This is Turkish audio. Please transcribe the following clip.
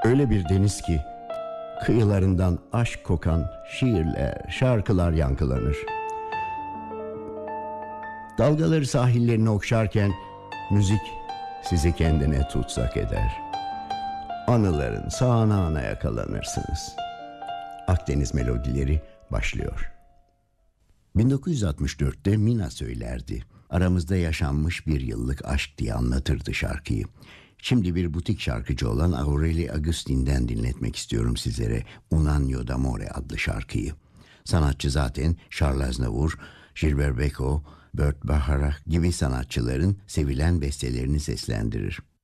Öyle bir deniz ki kıyılarından aşk kokan şiirler, şarkılar yankılanır. Dalgaları sahillerini okşarken müzik sizi kendine tutsak eder. Anıların sağanağına yakalanırsınız. Akdeniz melodileri başlıyor. 1964'te Mina söylerdi. Aramızda yaşanmış bir yıllık aşk diye anlatırdı şarkıyı. Şimdi bir butik şarkıcı olan Aureli Agustin'den dinletmek istiyorum sizlere Un Año d'Amore adlı şarkıyı. Sanatçı zaten Charles Aznavour, Gilbert Bécaud, Burt Bacharach gibi sanatçıların sevilen bestelerini seslendirir.